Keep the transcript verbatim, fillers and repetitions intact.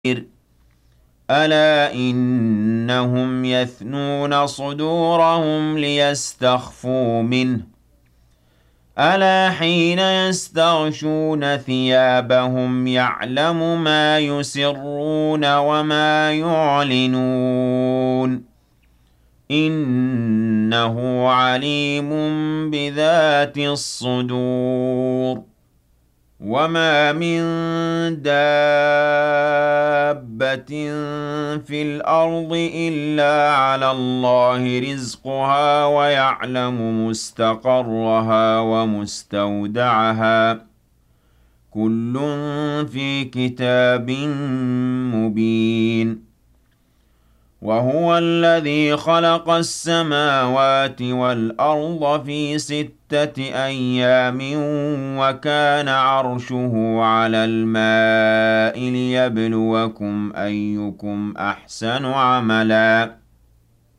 ألا إنهم يثنون صدورهم ليستخفوا منه ألا حين يستغشون ثيابهم يعلم ما يسرون وما يعلنون إنه عليم بذات الصدور وما من دابة في الأرض إلا على الله رزقها ويعلم مستقرها ومستودعها كل في كتاب مبين وهو الذي خلق السماوات والأرض في ستة أيام وكان عرشه على الماء ليبلوكم أيكم أحسن عملاً